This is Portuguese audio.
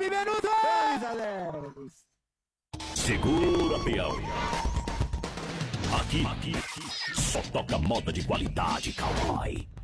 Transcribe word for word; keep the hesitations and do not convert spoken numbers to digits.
Guilherme Benuto! Segura, peão. Aqui, aqui, aqui, só toca moda de qualidade, cowboy.